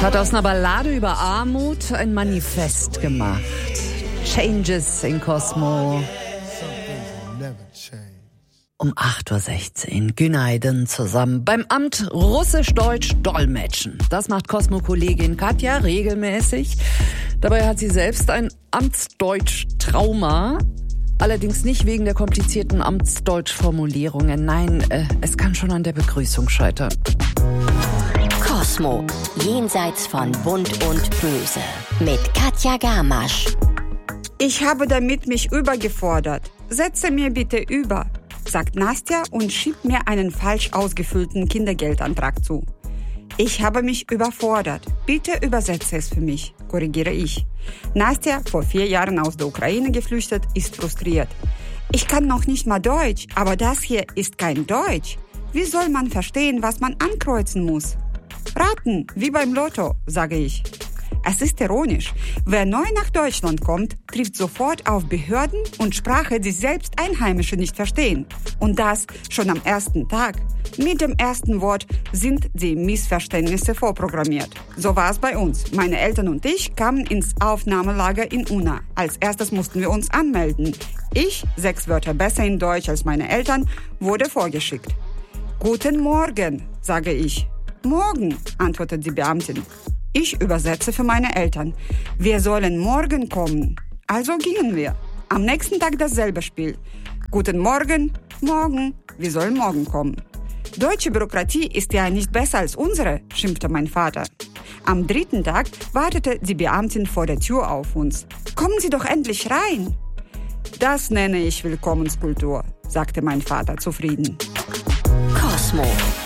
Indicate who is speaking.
Speaker 1: Hat aus einer Ballade über Armut ein Manifest gemacht. Changes in Cosmo. Um 8.16 Uhr. Günaydin zusammen beim Amt Russisch-Deutsch dolmetschen. Das macht Cosmo-Kollegin Katja regelmäßig. Dabei hat sie selbst ein Amtsdeutsch-Trauma. Allerdings nicht wegen der komplizierten Amtsdeutsch-Formulierungen. Nein, es kann schon an der Begrüßung scheitern.
Speaker 2: Cosmo, jenseits von Bunt und Böse. Mit Katja Gamasch.
Speaker 3: Ich habe damit mich übergefordert. Setze mir bitte über, sagt Nastja und schiebt mir einen falsch ausgefüllten Kindergeldantrag zu. Ich habe mich überfordert. Bitte übersetze es für mich, korrigiere ich. Nastja, vor 4 Jahren aus der Ukraine geflüchtet, ist frustriert. Ich kann noch nicht mal Deutsch, aber das hier ist kein Deutsch. Wie soll man verstehen, was man ankreuzen muss? Raten, wie beim Lotto, sage ich. Es ist ironisch. Wer neu nach Deutschland kommt, trifft sofort auf Behörden und Sprache, die selbst Einheimische nicht verstehen. Und das schon am ersten Tag. Mit dem ersten Wort sind die Missverständnisse vorprogrammiert. So war es bei uns. Meine Eltern und ich kamen ins Aufnahmelager in Unna. Als erstes mussten wir uns anmelden. Ich, 6 Wörter besser in Deutsch als meine Eltern, wurde vorgeschickt. Guten Morgen, sage ich. Morgen, antwortet die Beamtin. Ich übersetze für meine Eltern. Wir sollen morgen kommen. Also gingen wir. Am nächsten Tag dasselbe Spiel. Guten Morgen, morgen. Wir sollen morgen kommen. Deutsche Bürokratie ist ja nicht besser als unsere, schimpfte mein Vater. Am 3. Tag wartete die Beamtin vor der Tür auf uns. Kommen Sie doch endlich rein. Das nenne ich Willkommenskultur, sagte mein Vater zufrieden.
Speaker 2: Cosmo.